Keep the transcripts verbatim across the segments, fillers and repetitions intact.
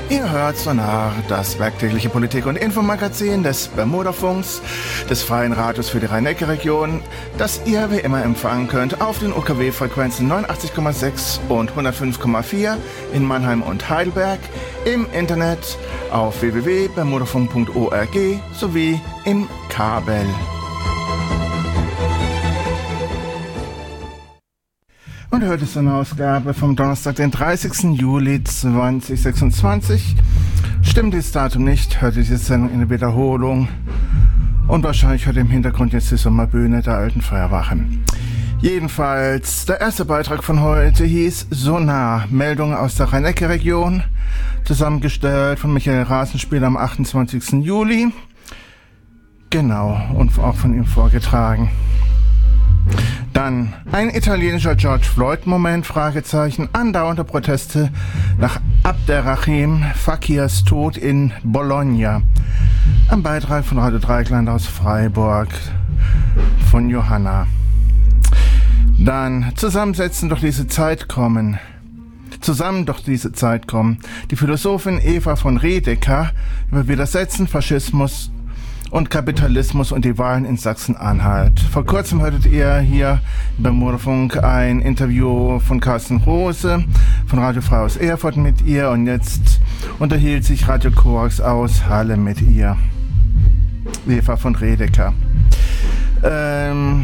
Ihr hört Sonar, das werktägliche Politik- und Infomagazin des Bermudafunks, des Freien Radios für die Rhein-Neckar-Region, das ihr wie immer empfangen könnt auf den U K W-Frequenzen neunundachtzig Komma sechs und hundertfünf Komma vier in Mannheim und Heidelberg, im Internet auf w w w punkt bermudafunk punkt org sowie im Kabel. Und heute ist eine Ausgabe vom Donnerstag, den dreißigsten Juli zweitausendsechsundzwanzig. Stimmt dieses Datum nicht, hört ihr diese Sendung in der Wiederholung. Und wahrscheinlich hört ihr im Hintergrund jetzt die Sommerbühne der alten Feuerwache. Jedenfalls, der erste Beitrag von heute hieß Sonar, Meldungen aus der Rhein-Neckar-Region, zusammengestellt von Michael Rasenspieler am achtundzwanzigsten Juli. Genau, und auch von ihm vorgetragen. Dann ein italienischer George Floyd-Moment, Fragezeichen, andauernde Proteste nach Abderrahim Fakirs Tod in Bologna. Ein Beitrag von Radio Dreieckland aus Freiburg von Johanna. Dann zusammensetzen durch diese Zeit kommen. Zusammen durch diese Zeit kommen. Die Philosophin Eva von Redeker über Widersetzen, Faschismus und Kapitalismus und die Wahlen in Sachsen-Anhalt. Vor kurzem hörtet ihr hier im Bermudafunk ein Interview von Carsten Rose von Radio Frei aus Erfurt mit ihr und jetzt unterhielt sich Radio Korax aus Halle mit ihr. Eva von Redeker. Ähm,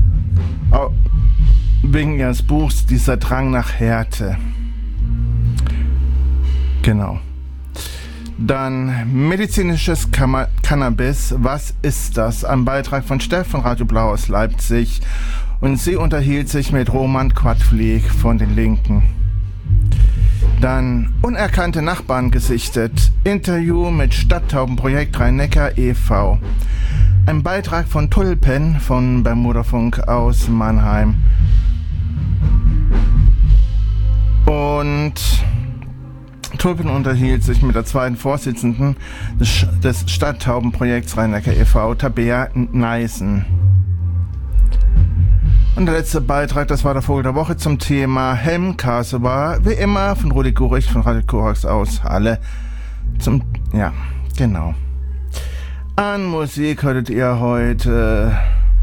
wegen ihres Buchs Dieser Drang nach Härte. Genau. Dann medizinisches Kam- Cannabis, was ist das? Ein Beitrag von Steff von Radio Blau aus Leipzig und sie unterhielt sich mit Roman Quadflieg von den Linken. Dann unerkannte Nachbarn gesichtet, Interview mit Stadttaubenprojekt Rhein-Neckar e V Ein Beitrag von Tulpen von Bermudafunk aus Mannheim. Und Tulpen unterhielt sich mit der zweiten Vorsitzenden des, des Stadttaubenprojekts Rhein-Neckar e V, Tabea Neisen. Und der letzte Beitrag, das war der Vogel der Woche zum Thema Helm-Kassebar, wie immer von Rudi Guricht von Radio Korax aus Halle. Zum, ja, genau. An Musik hörtet ihr heute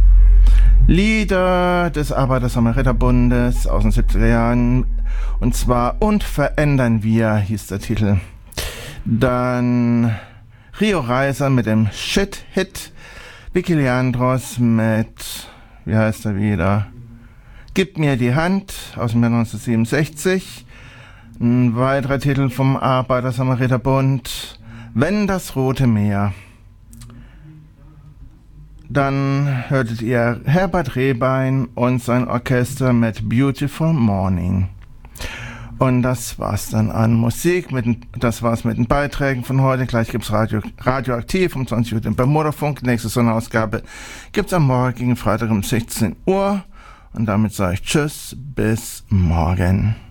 Lieder des Arbeiter-Samariter-Bundes aus den siebziger Jahren. Und zwar Und verändern wir, hieß der Titel. Dann Rio Reiser mit dem Shit-Hit. Vicky Leandros mit, wie heißt er wieder? Gib mir die Hand aus dem Jahr neunzehnhundertsiebenundsechzig. Ein weiterer Titel vom Arbeiter-Samariter-Bund. Wenn das Rote Meer. Dann hörtet ihr Herbert Rehbein und sein Orchester mit Beautiful Morning. Und das war's dann an Musik. Mit, das war's mit den Beiträgen von heute. Gleich gibt's Radio, Radioaktiv um zwanzig Uhr den Bermudafunk. Nächste Sonderausgabe gibt's am morgigen Freitag um sechzehn Uhr. Und damit sage ich Tschüss, bis morgen.